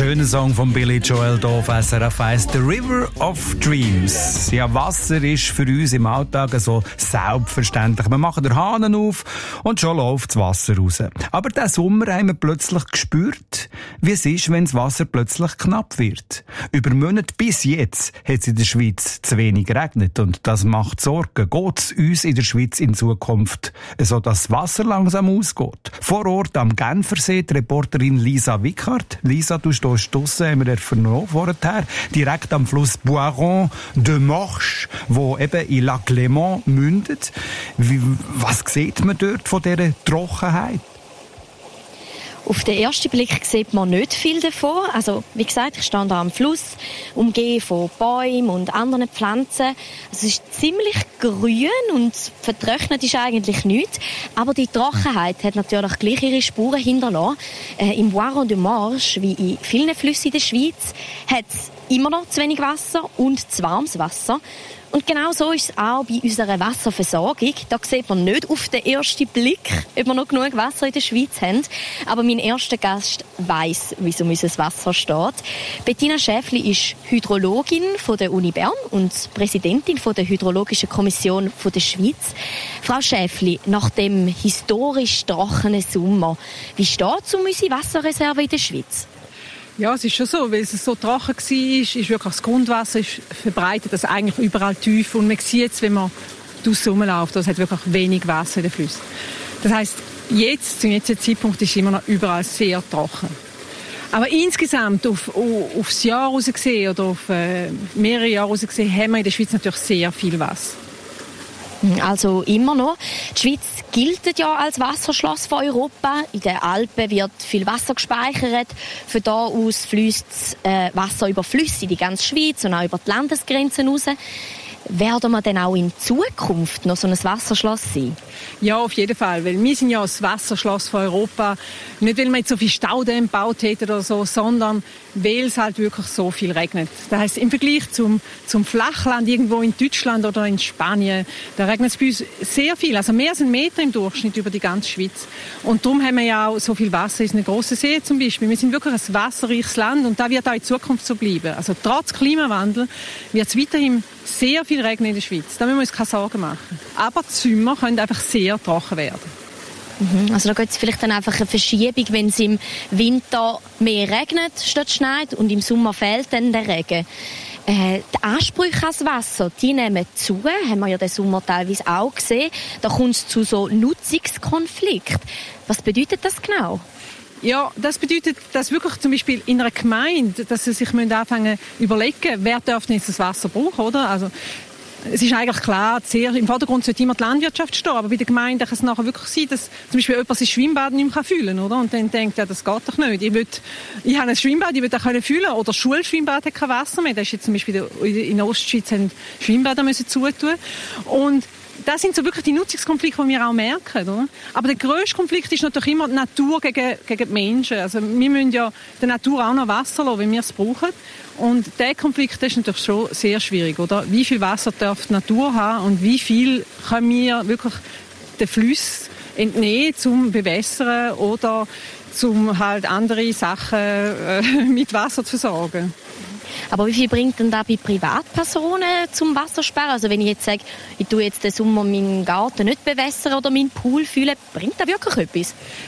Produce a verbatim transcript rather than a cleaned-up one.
Schöner Song von Billy Joel hier auf S R F eins, «The River of Dreams». Ja, Wasser ist für uns im Alltag so selbstverständlich. Wir machen den Hahn auf und schon läuft das Wasser raus. Aber diesen Sommer haben wir plötzlich gespürt, wie es ist, wenn das Wasser plötzlich knapp wird. Über Monate bis jetzt hat es in der Schweiz zu wenig geregnet und das macht Sorgen. Geht es uns in der Schweiz in Zukunft so, dass das Wasser langsam ausgeht? Vor Ort am Genfersee die Reporterin Lisa Wickhardt. Lisa, du stehst draussen, haben wir vernommen vorher, direkt am Fluss Boiron de Morche, wo eben in Lac Léman mündet. Wie, was sieht man dort von dieser Trockenheit? Auf den ersten Blick sieht man nicht viel davon. Also, wie gesagt, ich stehe hier am Fluss, umgeben von Bäumen und anderen Pflanzen. Es ist ziemlich grün und vertrocknet ist eigentlich nichts. Aber die Trockenheit hat natürlich gleich ihre Spuren hinterlassen. Äh, Im Boiron de Morche, wie in vielen Flüssen in der Schweiz, hat es immer noch zu wenig Wasser und zu warmes Wasser. Und genau so ist es auch bei unserer Wasserversorgung. Da sieht man nicht auf den ersten Blick, ob wir noch genug Wasser in der Schweiz haben. Aber mein erster Gast weiss, wie es um unser Wasser steht. Bettina Schäfli ist Hydrologin von der Uni Bern und Präsidentin von der Hydrologischen Kommission von der Schweiz. Frau Schäfli, nach dem historisch trockenen Sommer, wie steht es um unsere Wasserreserve in der Schweiz? Ja, es ist schon so, weil es so trocken war, ist wirklich das Grundwasser ist verbreitet, also eigentlich überall tief. Und man sieht es, wenn man draussen rumläuft, es hat wirklich wenig Wasser in den Flüssen. Das heisst, jetzt, zum jetzigen Zeitpunkt, ist es immer noch überall sehr trocken. Aber insgesamt, auf, auf, aufs Jahr raus gesehen oder auf äh, mehrere Jahre raus gesehen, haben wir in der Schweiz natürlich sehr viel Wasser. Also immer noch. Die Schweiz gilt ja als Wasserschloss von Europa. In den Alpen wird viel Wasser gespeichert. Von da aus fließt äh, Wasser über Flüsse in die ganze Schweiz und auch über die Landesgrenzen raus. Werden wir denn auch in Zukunft noch so ein Wasserschloss sein? Ja, auf jeden Fall, weil wir sind ja das Wasserschloss von Europa. Nicht, weil wir jetzt so viel Staudämme gebaut hätten oder so, sondern weil es halt wirklich so viel regnet. Das heisst, im Vergleich zum, zum Flachland irgendwo in Deutschland oder in Spanien, da regnet es bei uns sehr viel, also mehr als ein Meter im Durchschnitt über die ganze Schweiz. Und darum haben wir ja auch so viel Wasser in den grossen See zum Beispiel. Wir sind wirklich ein wasserreiches Land und das wird auch in Zukunft so bleiben. Also trotz Klimawandel wird es weiterhin sehr viel regnen in der Schweiz. Da müssen wir uns keine Sorgen machen. Aber die Sommer können einfach sehr trocken werden. Also da gibt es vielleicht dann einfach eine Verschiebung, wenn es im Winter mehr regnet statt schneit und im Sommer fehlt dann der Regen. Äh, die Ansprüche ans Wasser, die nehmen zu, haben wir ja den Sommer teilweise auch gesehen. Da kommt es zu so Nutzungskonflikten. Was bedeutet das genau? Ja, das bedeutet, dass wirklich zum Beispiel in einer Gemeinde, dass sie sich anfangen zu überlegen, wer darf jetzt das Wasser brauchen, oder? Also, es ist eigentlich klar, sehr, im Vordergrund sollte immer die Landwirtschaft stehen, aber bei der Gemeinde kann es nachher wirklich sein, dass zum Beispiel jemand sein Schwimmbad nicht mehr fühlen kann, oder? Und dann denkt, ja, das geht doch nicht. Ich, will, ich habe ein Schwimmbad, ich will das können fühlen, oder das Schulschwimmbad hat kein Wasser mehr. Das ist jetzt zum Beispiel in der Ostschweiz haben Schwimmbäder müssen zutun. Und das sind so wirklich die Nutzungskonflikte, die wir auch merken, oder? Aber der grösste Konflikt ist natürlich immer die Natur gegen, gegen die Menschen. Also wir müssen ja der Natur auch noch Wasser lassen, wenn wir es brauchen. Und dieser Konflikt ist natürlich schon sehr schwierig, oder? Wie viel Wasser darf die Natur haben und wie viel können wir wirklich den Flüssen entnehmen, zum Bewässern oder zum halt andere Sachen äh, mit Wasser zu versorgen. Aber wie viel bringt denn da bei Privatpersonen zum Wassersparen? Also wenn ich jetzt sage, ich tue jetzt den Sommer meinen Garten nicht bewässern oder meinen Pool füllen, bringt das wirklich etwas?